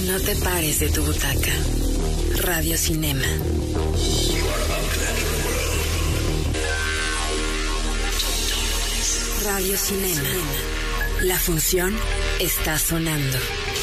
No te pares de tu butaca. Radio Cinema. Radio Cinema. La función está sonando.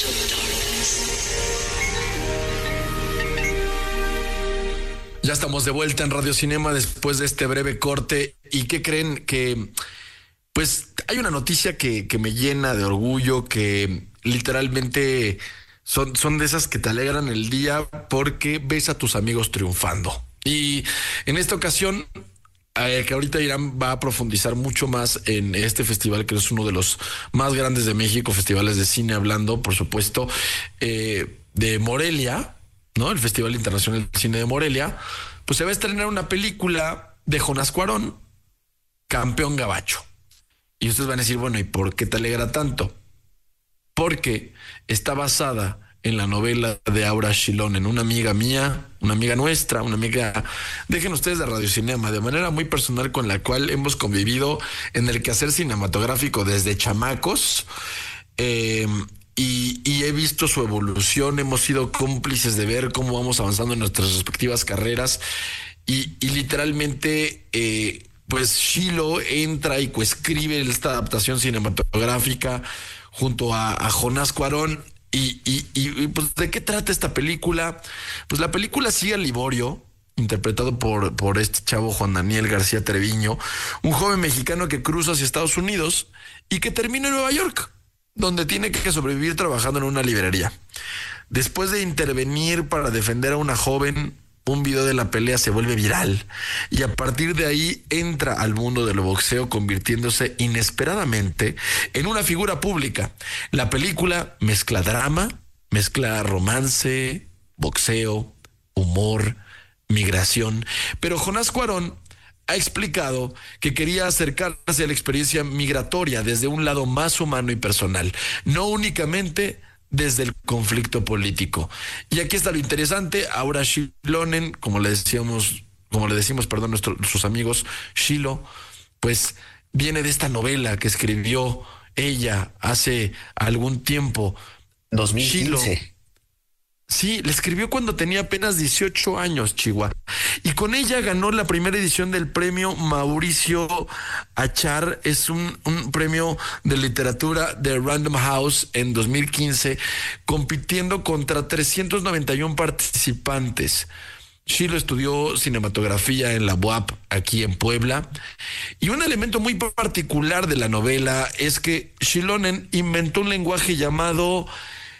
Ya estamos de vuelta en Radio Cinema después de este breve corte. ¿Y qué creen? Que pues hay una noticia que me llena de orgullo, que literalmente son de esas que te alegran el día porque ves a tus amigos triunfando. Y en esta ocasión, que ahorita Irán va a profundizar mucho más en este festival, que es uno de los más grandes de México, festivales de cine, hablando, por supuesto, de Morelia, ¿no? El Festival Internacional de Cine de Morelia. Pues se va a estrenar una película de Jonás Cuarón, Campeón Gabacho. Y ustedes van a decir, bueno, ¿y por qué te alegra tanto? Porque está basada en la novela de Aura Shilonen, una amiga mía, una amiga nuestra, una amiga, dejen ustedes de Radio Cinema, de manera muy personal, con la cual hemos convivido en el quehacer cinematográfico desde chamacos, y he visto su evolución, hemos sido cómplices de ver cómo vamos avanzando en nuestras respectivas carreras, y literalmente pues Shilo entra y coescribe esta adaptación cinematográfica junto a Jonás Cuarón. Y pues, ¿de qué trata esta película? Pues la película sigue a Liborio, interpretado por este chavo Juan Daniel García Treviño, un joven mexicano que cruza hacia Estados Unidos y que termina en Nueva York, donde tiene que sobrevivir trabajando en una librería. Después de intervenir para defender a una joven, un video de la pelea se vuelve viral y a partir de ahí entra al mundo del boxeo, convirtiéndose inesperadamente en una figura pública. La película mezcla drama, mezcla romance, boxeo, humor, migración, pero Jonás Cuarón ha explicado que quería acercarse a la experiencia migratoria desde un lado más humano y personal, no únicamente desde el conflicto político. Y aquí está lo interesante. Aura Shilonen, como le decimos, sus amigos, Shilo, pues viene de esta novela que escribió ella hace algún tiempo. 2015. Shilo, sí, la escribió cuando tenía apenas 18 años, Chihuahua. Y con ella ganó la primera edición del premio Mauricio Achar. Es un premio de literatura de Random House en 2015, compitiendo contra 391 participantes. Shilo estudió cinematografía en la UAP aquí en Puebla. Y un elemento muy particular de la novela es que Shilonen inventó un lenguaje llamado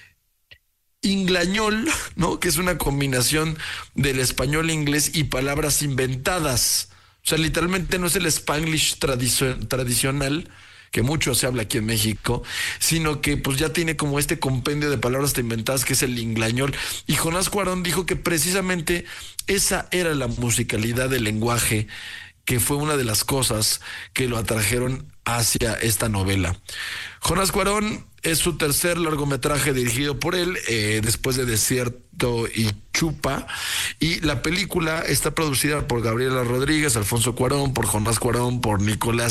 inglañol, ¿no? Que es una combinación del español, inglés y palabras inventadas. O sea, literalmente no es el Spanglish tradicional, que mucho se habla aquí en México, sino que pues ya tiene como este compendio de palabras inventadas que es el inglañol. Y Jonás Cuarón dijo que precisamente esa era la musicalidad del lenguaje, que fue una de las cosas que lo atrajeron hacia esta novela. Jonás Cuarón es su tercer largometraje dirigido por él, después de Desierto y Chupa, y la película está producida por Gabriela Rodríguez, Alfonso Cuarón, por Jonás Cuarón, por Nicolás